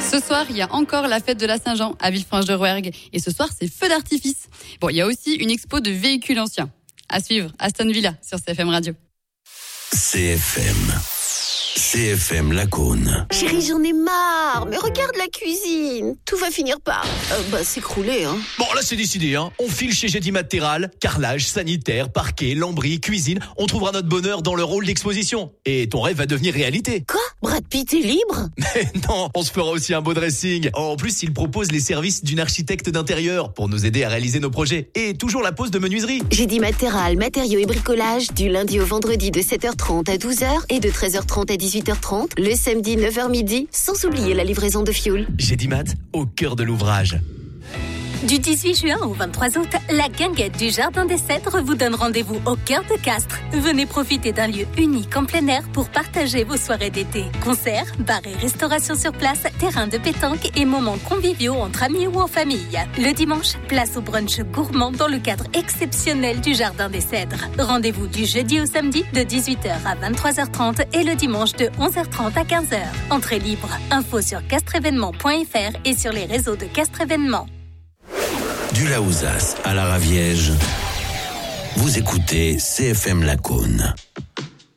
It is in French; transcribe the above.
Ce soir, il y a encore la fête de la Saint-Jean à Villefranche-de-Rouergue. Et ce soir, c'est feu d'artifice. Bon, il y a aussi une expo de véhicules anciens. À suivre, Aston Villa sur CFM Radio. CFM Lacaune. Chérie, j'en ai marre. Mais regarde la cuisine. Tout va finir par s'écrouler. Hein. Bon, là, c'est décidé. On file chez Gédi Matéral. Carrelage, sanitaire, parquet, lambris, cuisine. On trouvera notre bonheur dans le rôle d'exposition. Et ton rêve va devenir réalité. Quoi ? Brad Pitt est libre ? Mais non, on se fera aussi un beau dressing. En plus, il propose les services d'une architecte d'intérieur pour nous aider à réaliser nos projets. Et toujours la pose de menuiserie. Gédi Matéral, matériaux et bricolage, du lundi au vendredi de 7h30 à 12h et de 13h30 à 18h30, le samedi 9h midi, sans oublier la livraison de fioul. Gédi Mat, au cœur de l'ouvrage. Du 18 juin au 23 août, la guinguette du Jardin des Cèdres vous donne rendez-vous au cœur de Castres. Venez profiter d'un lieu unique en plein air pour partager vos soirées d'été. Concerts, bars et restauration sur place, terrain de pétanque et moments conviviaux entre amis ou en famille. Le dimanche, place au brunch gourmand dans le cadre exceptionnel du Jardin des Cèdres. Rendez-vous du jeudi au samedi de 18h à 23h30 et le dimanche de 11h30 à 15h. Entrée libre. Info sur castreévénement.fr et sur les réseaux de Castres Événements. Du Laouzas à la Raviège, vous écoutez CFM Lacaune.